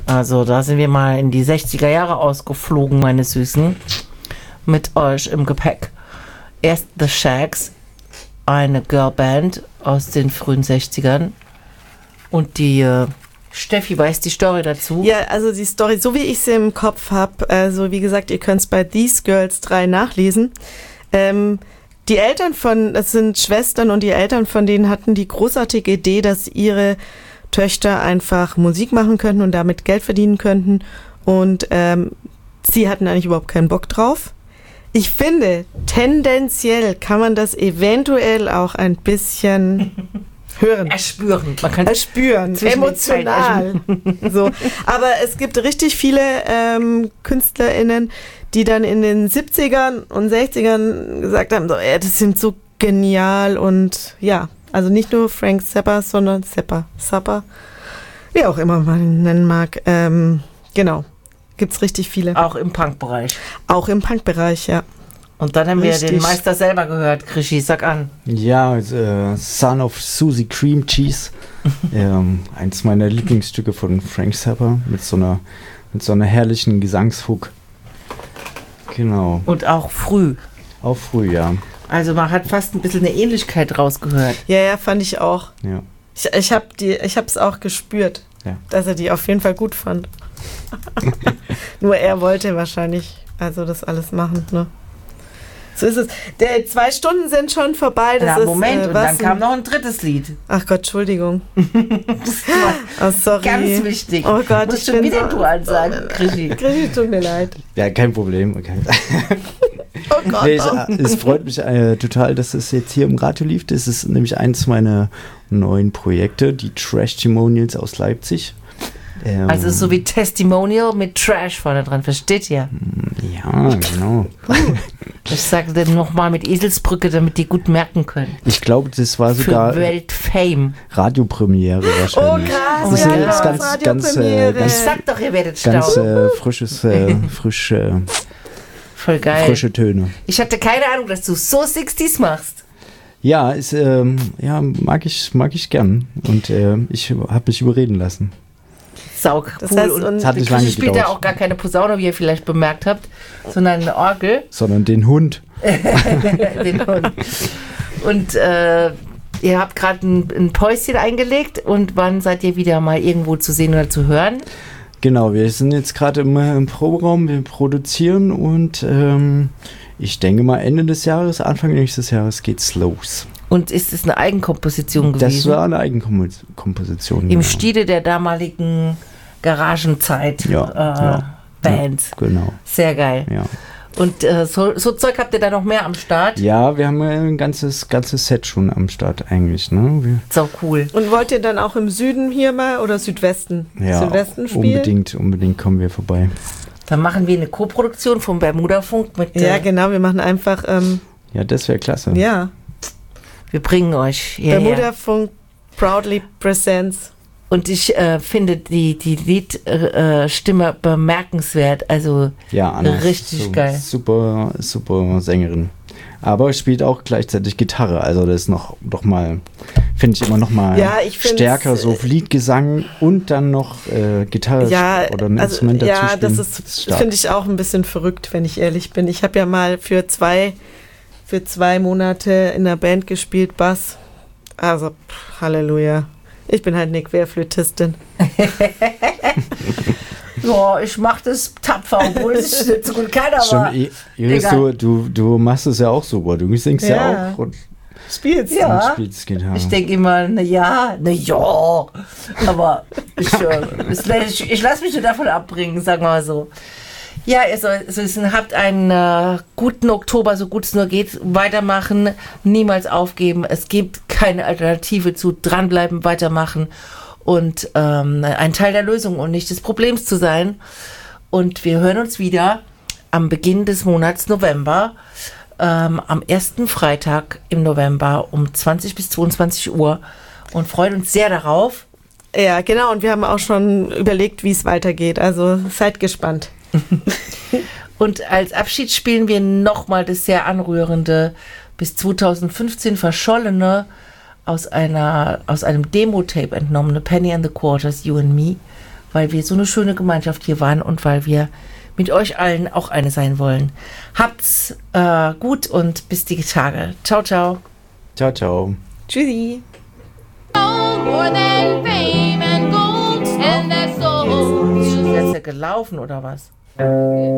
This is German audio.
Also da sind wir mal in die 60er Jahre ausgeflogen, meine Süßen, mit euch im Gepäck. Erst The Shaggs, eine Girlband aus den frühen 60ern. Und die Steffi weiß die Story dazu. Ja, also die Story, so wie ich sie im Kopf habe, also wie gesagt, ihr könnt es bei These Girls 3 nachlesen. Die Eltern das sind Schwestern und die Eltern von denen hatten die großartige Idee, dass ihre Töchter einfach Musik machen könnten und damit Geld verdienen könnten. Und sie hatten eigentlich überhaupt keinen Bock drauf. Ich finde, tendenziell kann man das eventuell auch ein bisschen hören. Erspüren. Man kann erspüren, emotional. So. Aber es gibt richtig viele KünstlerInnen, die dann in den 70ern und 60ern gesagt haben, so, das sind so genial und ja, also nicht nur Frank Zappa, sondern Zappa, wie auch immer man ihn nennen mag. Genau, gibt's richtig viele. Auch im Punkbereich. Auch im Punkbereich, ja. Und dann haben wir den Meister selber gehört, Krischi, sag an. Ja, Son of Susie Cream Cheese. Eins meiner Lieblingsstücke von Frank Zappa mit so einer herrlichen Gesangshook. Genau. Und auch früh. Auch früh, ja. Also man hat fast ein bisschen eine Ähnlichkeit rausgehört. Ja, fand ich auch. Ja. Ich hab's auch gespürt, dass er die auf jeden Fall gut fand. Nur er wollte wahrscheinlich also das alles machen, ne? So ist es. 2 Stunden sind schon vorbei. Das ist, Moment, und dann kam noch ein drittes Lied. Ach Gott, Entschuldigung. Oh, sorry. Ganz wichtig. Oh Gott, musst schon wieder du ansagen, Krischi. Krischi, tut mir leid. Ja, kein Problem. Okay. Oh Gott. Nee, es freut mich total, dass es jetzt hier im Radio lief. Das ist nämlich eins meiner neuen Projekte, die Trash-Testimonials aus Leipzig. Also so wie Testimonial mit Trash vorne dran, versteht ihr? Ja, genau. Ich sage dann nochmal mit Eselsbrücke, damit die gut merken können. Ich glaube, das war sogar für Weltfame. Radiopremiere wahrscheinlich. Oh krass, das ist ganz, ich sag doch, ihr werdet ganz staunen. Voll geil. Frische Töne. Ich hatte keine Ahnung, dass du so 60s machst. Ja, mag ich gern. Und ich habe mich überreden lassen. Sau cool. Das heißt, und hat nicht lange spielt gedauert. ja auch gar keine Posaune, wie ihr vielleicht bemerkt habt, sondern eine Orgel. Sondern den Hund. Den Hund. Und ihr habt gerade ein Päuschen eingelegt. Und wann seid ihr wieder mal irgendwo zu sehen oder zu hören? Genau, wir sind jetzt gerade im Proberaum, wir produzieren und ich denke mal Ende des Jahres, Anfang nächstes Jahres geht's los. Und ist es eine Eigenkomposition gewesen? Das war eine Eigenkomposition. Im Stile der damaligen Garagenzeit Bands. Genau. Sehr geil. Ja. Und so Zeug habt ihr da noch mehr am Start? Ja, wir haben ein ganzes Set schon am Start eigentlich. Ne? So cool. Und wollt ihr dann auch im Süden hier mal oder Südwesten? Ja, Südwesten spielen? unbedingt kommen wir vorbei. Dann machen wir eine Co-Produktion vom Bermuda-Funk mit... Ja, genau, wir machen einfach... ja, das wäre klasse. Ja. Wir bringen euch hierher. Bermuda-Funk proudly presents. Und ich finde die Liedstimme bemerkenswert. Also Anna, richtig geil. Super Sängerin. Aber spielt auch gleichzeitig Gitarre. Also das ist finde ich immer noch mal stärker, so Liedgesang und dann noch Gitarre oder ein Instrument dazu spielen. Ja, das finde ich auch ein bisschen verrückt, wenn ich ehrlich bin. Ich habe ja mal für zwei Monate in der Band gespielt, Bass. Also, Halleluja. Ich bin halt eine Querflötistin. Ja, ich mach das tapfer, obwohl es nicht so gut keiner war. Iris, du machst es ja auch super. Du singst ja auch und spielst. Ja. Und spielst Gitarre. Ich denke immer, na ja. Aber ich lasse mich nur davon abbringen, sagen wir mal so. Ja, ihr habt einen guten Oktober, so gut es nur geht, weitermachen, niemals aufgeben. Es gibt keine Alternative zu dranbleiben, weitermachen und ein Teil der Lösung und nicht des Problems zu sein. Und wir hören uns wieder am Beginn des Monats November, am ersten Freitag im November um 20 bis 22 Uhr und freuen uns sehr darauf. Ja, genau. Und wir haben auch schon überlegt, wie es weitergeht. Also seid gespannt. Und als Abschied spielen wir nochmal das sehr anrührende, bis 2015 verschollene, aus einem Demo-Tape entnommene Penny and the Quarters, You and Me, weil wir so eine schöne Gemeinschaft hier waren und weil wir mit euch allen auch eine sein wollen. Habt's gut und bis die Tage. Ciao, ciao. Ciao, ciao. Tschüssi. Ist jetzt gelaufen oder was?